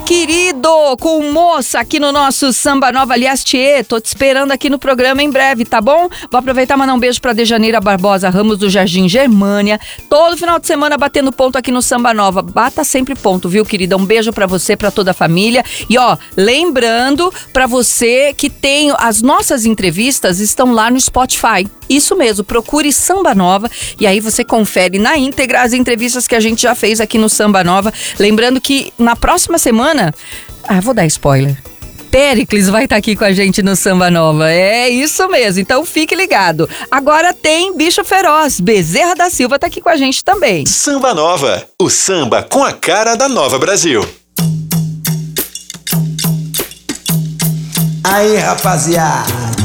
querido, com moça aqui no nosso Samba Nova. Aliás, Tchê, tô te esperando aqui no programa em breve, tá bom? Vou aproveitar e mandar um beijo pra Dejaneira Barbosa Ramos do Jardim Germânia. Todo final de semana batendo ponto aqui no Samba Nova. Bata sempre ponto, viu, querida? Um beijo pra você, pra toda a família. E ó, lembrando pra você que tem as nossas entrevistas estão lá no Spotify. Isso mesmo, procure Samba Nova e aí você confere na íntegra as entrevistas que a gente já fez aqui no Samba Nova. Lembrando que na próxima semana, vou dar spoiler, Péricles vai estar aqui com a gente no Samba Nova. É isso mesmo, então fique ligado. Agora tem Bicho Feroz, Bezerra da Silva tá aqui com a gente também. Samba Nova, o samba com a cara da Nova Brasil. Aí, rapaziada,